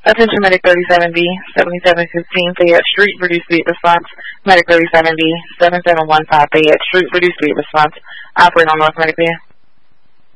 Attention Medic 37B, 7715 Fayette Street, reduced speed response. Medic 37B, 7715 Fayette Street, reduced speed response. Operate on North Medic.